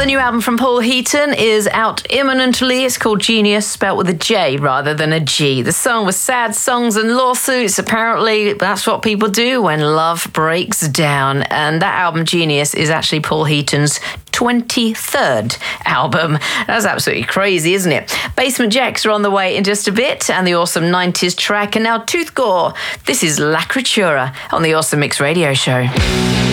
the new album from Paul Heaton is out imminently. It's called Genius, spelt with a J rather than a G. The song was sad songs and lawsuits. Apparently, that's what people do when love breaks down. And that album, Genius, is actually Paul Heaton's 23rd album. That's absolutely crazy, isn't it? Basement Jaxx are on the way in just a bit, and the awesome 90s track. And now Tooth Gore. This is La Creatura on the Awesome Mix Radio Show.